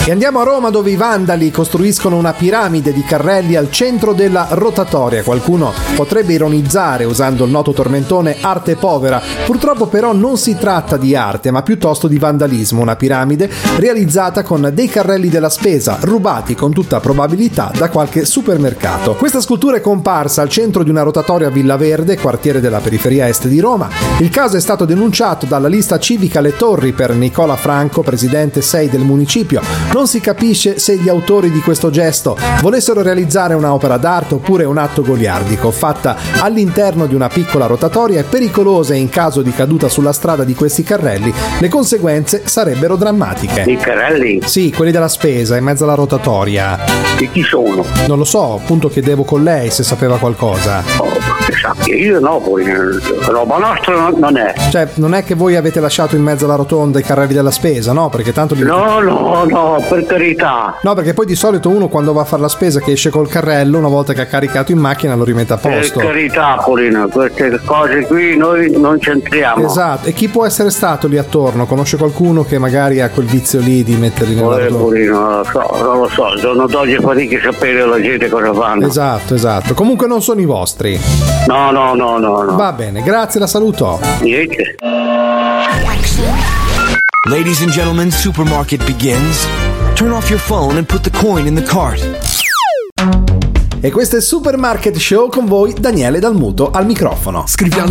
E andiamo a Roma, dove i vandali costruiscono una piramide di carrelli al centro della rotatoria. Qualcuno potrebbe ironizzare usando il noto tormentone arte povera. Purtroppo però non si tratta di arte, ma piuttosto di vandalismo. Una piramide realizzata con dei carrelli della spesa, rubati con tutta probabilità da qualche supermercato. Questa scultura è comparsa al centro di una rotatoria a Villa Verde, quartiere della periferia est di Roma. Il caso è stato denunciato dalla lista civica Le Torri per Nicola Franco, presidente 6 del municipio. Non si capisce se gli autori di questo gesto volessero realizzare un'opera d'arte oppure un atto goliardico. Fatta all'interno di una piccola rotatoria è pericolosa e in caso di caduta sulla strada di questi carrelli le conseguenze sarebbero drammatiche. I carrelli? Sì, quelli della spesa in mezzo alla rotatoria. Di chi sono? Non lo so, appunto chiedevo con lei se sapeva qualcosa. Io no, poi roba nostra non è. Cioè, non è che voi avete lasciato in mezzo alla rotonda i carrelli della spesa, no? Perché tanto No, per carità. No, perché poi di solito uno quando va a fare la spesa che esce col carrello, una volta che ha caricato in macchina lo rimette a posto. Per carità, Polino, queste cose qui noi non c'entriamo. Esatto, e chi può essere stato lì attorno? Conosce qualcuno che magari ha quel vizio lì di metterli nella rotonda? Polino, non lo so, il giorno d'oggi è fatica sapere la gente cosa fanno. Esatto. Comunque non sono i vostri. No. Va bene, grazie, la saluto. Niente. Ladies and gentlemen, supermarket begins. Turn off your phone and put the coin in the cart. E questo è Supermarket Show, con voi Daniele Dalmuto al microfono. Scrivi